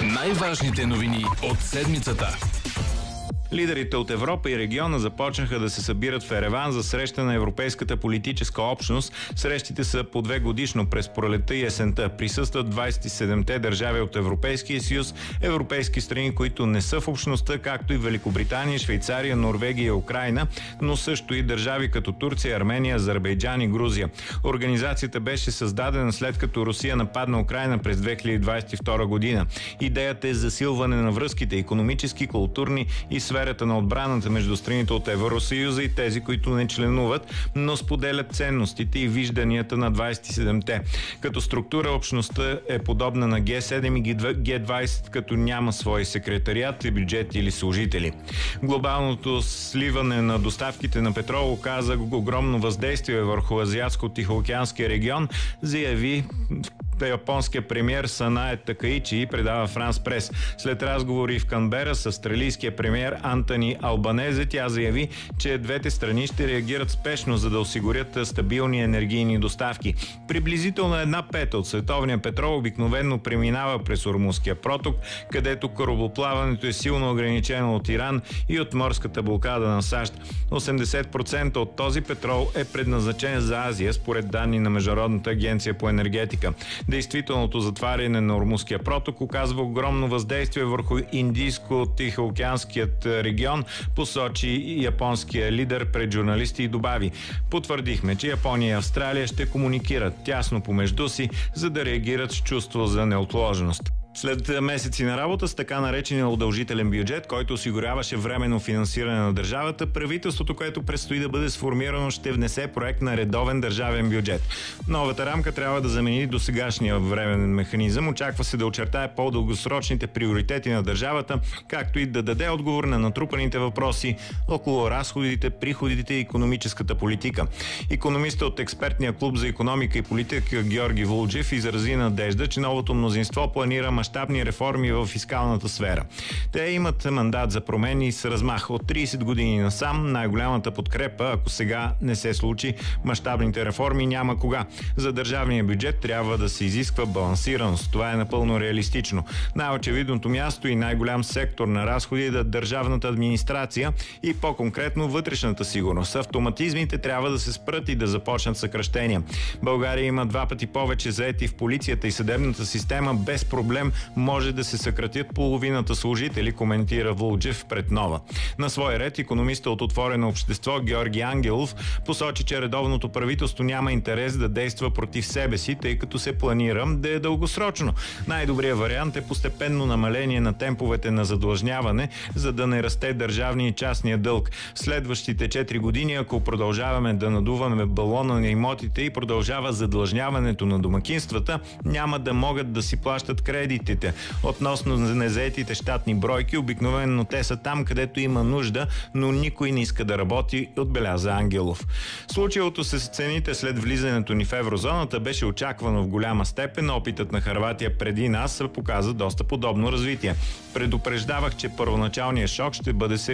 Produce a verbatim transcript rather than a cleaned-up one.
Най-важните новини от седмицата. Лидерите от Европа и региона започнаха да се събират в Ереван за среща на Европейската политическа общност. Срещите са по две годишно през пролетта и есента. Присъстват двадесет и седемте държави от Европейския съюз, европейски страни, които не са в общността, както и Великобритания, Швейцария, Норвегия и Украйна, но също и държави като Турция, Армения, Азербайджан и Грузия. Организацията беше създадена след като Русия нападна Украйна през две хиляди двадесет и втора година. Идеята е засилване на връзките икономически, културни и сферата на отбраната между страните от Евросъюза и тези, които не членуват, но споделят ценностите и вижданията на двадесет и седемте. Като структура общността е подобна на Ге седем и Ге двадесет, като няма свой секретариат, бюджет или служители. Глобалното сливане на доставките на петрол оказа огромно въздействие върху Азиатско-Тихоокеанския регион, заяви японския премиер Санае Такаичи, предава Франс Прес. След разговори в Канбера с австралийския премиер Антони Албанезе, тя заяви, че двете страни ще реагират спешно, за да осигурят стабилни енергийни доставки. Приблизително една пета от световния петрол обикновено преминава през Ормузския проток, където корабоплаването е силно ограничено от Иран и от морската блокада на САЩ. осемдесет процента от този петрол е предназначен за Азия, според данни на Международната агенция по енергетика. Действителното затваряне на Ормузския проток оказва огромно въздействие върху Индийско-Тихоокеанският регион, посочи японския лидер пред журналисти и добави: потвърдихме, че Япония и Австралия ще комуникират тясно помежду си, за да реагират с чувство за неотложност. След месеци на работа с така наречения удължителен бюджет, който осигуряваше временно финансиране на държавата, правителството, което предстои да бъде сформирано, ще внесе проект на редовен държавен бюджет. Новата рамка трябва да замени досегашния временен механизъм. Очаква се да очертае по-дългосрочните приоритети на държавата, както и да даде отговор на натрупаните въпроси около разходите, приходите и икономическата политика. Икономиста от експертния клуб за икономика и политика Георги Вулджев изрази надежда, че новото мнозинство планира мащабни реформи в фискалната сфера. Те имат мандат за промени с размах от тридесет години насам. Най-голямата подкрепа, ако сега не се случи мащабните реформи, няма кога. За държавния бюджет трябва да се изисква балансираност. Това е напълно реалистично. Най-очевидното място и най-голям сектор на разходи е държавната администрация и по-конкретно вътрешната сигурност. Автоматизмите трябва да се спрат и да започнат съкращения. България има два пъти повече заети в полицията и съдебната система. Без проблем може да се съкратят половината служители, коментира Вулджев пред Нова. На свой ред икономиста от Отворено общество Георги Ангелов посочи, че редовното правителство няма интерес да действа против себе си, тъй като се планира да е дългосрочно. Най-добрият вариант е постепенно намаление на темповете на задлъжняване, за да не расте държавния и частния дълг. Следващите четири години, ако продължаваме да надуваме балона на имотите и продължава задлъжняването на домакинствата, няма да могат да си плащат кредити. Относно незаетите щатни бройки, обикновено те са там, където има нужда, но никой не иска да работи, отбеляза Ангелов. Случилото се с цените след влизането ни в еврозоната беше очаквано в голяма степен. Опитът на Хърватия преди нас показа доста подобно развитие. Предупреждавах, че първоначалният шок ще бъде сериозен.